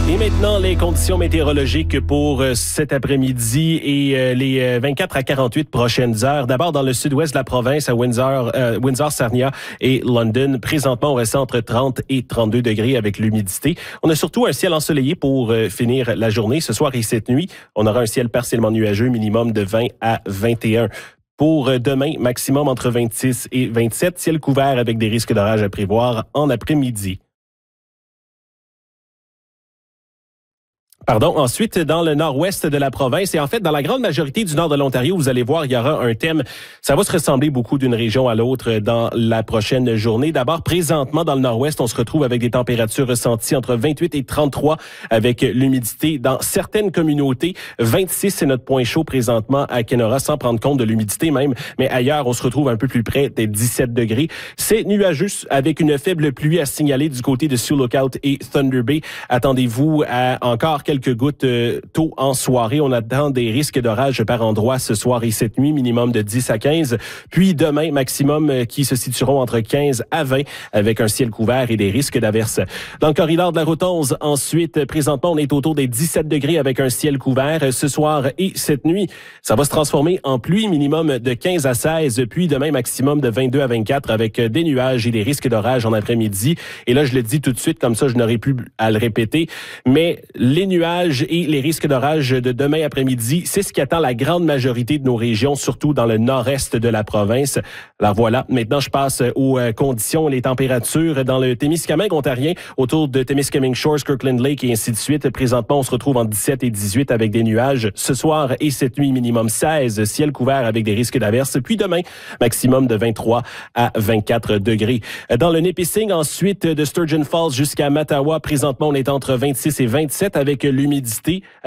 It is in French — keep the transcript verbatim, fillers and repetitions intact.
Et maintenant, les conditions météorologiques pour euh, cet après-midi et euh, les euh, vingt-quatre à quarante-huit prochaines heures. D'abord, dans le sud-ouest de la province, à Windsor, euh, Windsor, Sarnia et London. Présentement, on reste entre trente et trente-deux degrés avec l'humidité. On a surtout un ciel ensoleillé pour euh, finir la journée. Ce soir et cette nuit, on aura un ciel partiellement nuageux, minimum de vingt à vingt et un. Pour demain, maximum entre vingt-six et vingt-sept. Ciel couvert avec des risques d'orage à prévoir en après-midi. Pardon. Ensuite, dans le nord-ouest de la province et en fait, dans la grande majorité du nord de l'Ontario, vous allez voir, il y aura un thème. Ça va se ressembler beaucoup d'une région à l'autre dans la prochaine journée. D'abord, présentement, dans le nord-ouest, on se retrouve avec des températures ressenties entre vingt-huit et trente-trois avec l'humidité dans certaines communautés. vingt-six, c'est notre point chaud présentement à Kenora, sans prendre compte de l'humidité même. Mais ailleurs, on se retrouve un peu plus près des dix-sept degrés. C'est nuageux avec une faible pluie à signaler du côté de Sioux Lookout et Thunder Bay. Attendez-vous à encore quelques Quelques gouttes euh, tôt en soirée. On attend des risques d'orage par endroits ce soir et cette nuit, minimum de dix à quinze. Puis demain, maximum euh, qui se situeront entre quinze à vingt avec un ciel couvert et des risques d'averses. Dans le corridor de la route onze, ensuite, présentement, on est autour des dix-sept degrés avec un ciel couvert. Ce soir et cette nuit, ça va se transformer en pluie, minimum de quinze à seize. Puis demain, maximum de vingt-deux à vingt-quatre avec des nuages et des risques d'orage en après-midi. Et là, je le dis tout de suite, comme ça, je n'aurai plus à le répéter. Mais les nuages et les risques d'orage de demain après-midi, c'est ce qui attend la grande majorité de nos régions, surtout dans le nord-est de la province. Alors voilà, maintenant je passe aux conditions, les températures dans le Témiscamingue ontarien, autour de Témiscamingue Shores, Kirkland Lake et ainsi de suite. Présentement, on se retrouve entre dix-sept et dix-huit avec des nuages. Ce soir et cette nuit, minimum seize, ciel couvert avec des risques d'averses. Puis demain, maximum de vingt-trois à vingt-quatre degrés. Dans le Nipissing, ensuite de Sturgeon Falls jusqu'à Mattawa, présentement, on est entre vingt-six et vingt-sept avec l'humidité